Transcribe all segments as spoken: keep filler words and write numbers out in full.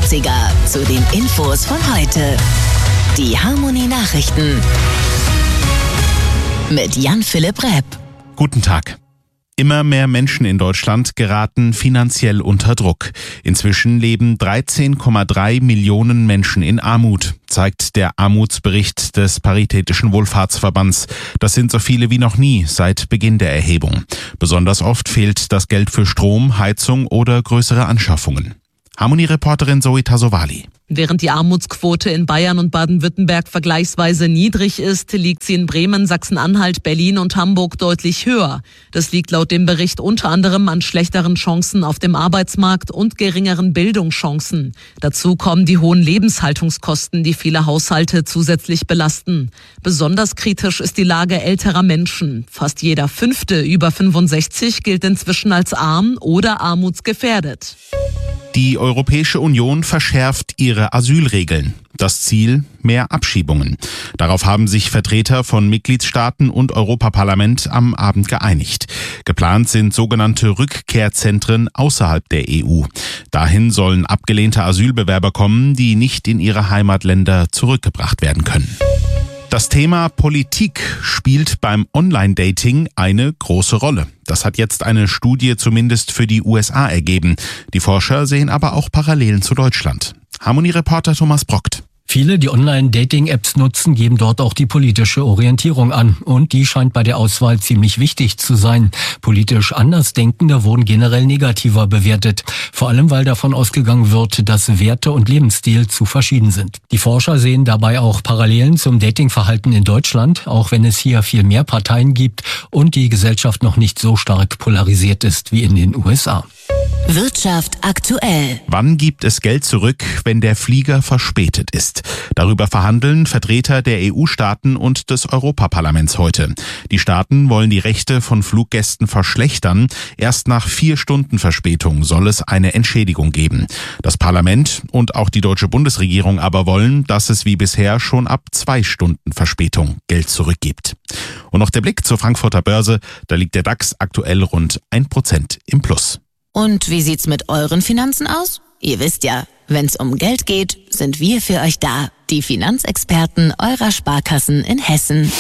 achtziger zu den Infos von heute. Die Harmonie-Nachrichten mit Jan-Philipp Repp. Guten Tag. Immer mehr Menschen in Deutschland geraten finanziell unter Druck. Inzwischen leben dreizehn Komma drei Millionen Menschen in Armut, zeigt der Armutsbericht des Paritätischen Wohlfahrtsverbands. Das sind so viele wie noch nie seit Beginn der Erhebung. Besonders oft fehlt das Geld für Strom, Heizung oder größere Anschaffungen. Harmonie-Reporterin Zoe Tasovali. Während die Armutsquote in Bayern und Baden-Württemberg vergleichsweise niedrig ist, liegt sie in Bremen, Sachsen-Anhalt, Berlin und Hamburg deutlich höher. Das liegt laut dem Bericht unter anderem an schlechteren Chancen auf dem Arbeitsmarkt und geringeren Bildungschancen. Dazu kommen die hohen Lebenshaltungskosten, die viele Haushalte zusätzlich belasten. Besonders kritisch ist die Lage älterer Menschen. Fast jeder Fünfte über fünfundsechzig gilt inzwischen als arm oder armutsgefährdet. Die Europäische Union verschärft ihre Asylregeln. Das Ziel: mehr Abschiebungen. Darauf haben sich Vertreter von Mitgliedstaaten und Europaparlament am Abend geeinigt. Geplant sind sogenannte Rückkehrzentren außerhalb der E U. Dahin sollen abgelehnte Asylbewerber kommen, die nicht in ihre Heimatländer zurückgebracht werden können. Das Thema Politik spielt beim Online-Dating eine große Rolle. Das hat jetzt eine Studie zumindest für die U S A ergeben. Die Forscher sehen aber auch Parallelen zu Deutschland. Harmonie-Reporter Thomas Brockt. Viele, die Online-Dating-Apps nutzen, geben dort auch die politische Orientierung an. Und die scheint bei der Auswahl ziemlich wichtig zu sein. Politisch Andersdenkende wurden generell negativer bewertet. Vor allem, weil davon ausgegangen wird, dass Werte und Lebensstil zu verschieden sind. Die Forscher sehen dabei auch Parallelen zum Datingverhalten in Deutschland, auch wenn es hier viel mehr Parteien gibt und die Gesellschaft noch nicht so stark polarisiert ist wie in den U S A. Wirtschaft aktuell. Wann gibt es Geld zurück, wenn der Flieger verspätet ist? Darüber verhandeln Vertreter der E U-Staaten und des Europaparlaments heute. Die Staaten wollen die Rechte von Fluggästen verschlechtern. Erst nach vier Stunden Verspätung soll es eine Entschädigung geben. Das Parlament und auch die deutsche Bundesregierung aber wollen, dass es wie bisher schon ab zwei Stunden Verspätung Geld zurückgibt. Und noch der Blick zur Frankfurter Börse. Da liegt der DAX aktuell rund ein Prozent im Plus. Und wie sieht's mit euren Finanzen aus? Ihr wisst ja, wenn's um Geld geht, sind wir für euch da. Die Finanzexperten eurer Sparkassen in Hessen.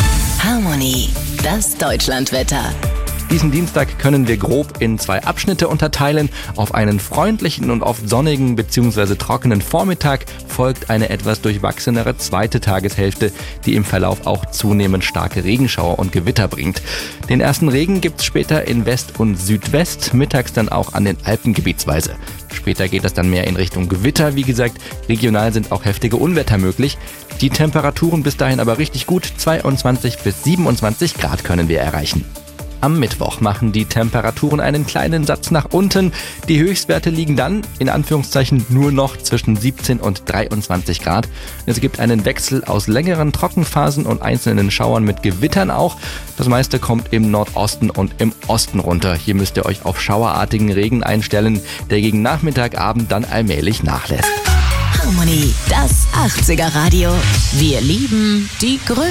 Harmonie, das Deutschlandwetter. Diesen Dienstag können wir grob in zwei Abschnitte unterteilen. Auf einen freundlichen und oft sonnigen bzw. trockenen Vormittag folgt eine etwas durchwachsenere zweite Tageshälfte, die im Verlauf auch zunehmend starke Regenschauer und Gewitter bringt. Den ersten Regen gibt's später in West und Südwest, mittags dann auch an den Alpen gebietsweise. Später geht es dann mehr in Richtung Gewitter. Wie gesagt, regional sind auch heftige Unwetter möglich. Die Temperaturen bis dahin aber richtig gut. zweiundzwanzig bis siebenundzwanzig Grad können wir erreichen. Am Mittwoch machen die Temperaturen einen kleinen Satz nach unten. Die Höchstwerte liegen dann, in Anführungszeichen, nur noch zwischen siebzehn und dreiundzwanzig Grad. Es gibt einen Wechsel aus längeren Trockenphasen und einzelnen Schauern mit Gewittern auch. Das meiste kommt im Nordosten und im Osten runter. Hier müsst ihr euch auf schauerartigen Regen einstellen, der gegen Nachmittag, Abend dann allmählich nachlässt. Harmonie, das achtziger Radio. Wir lieben die Größe.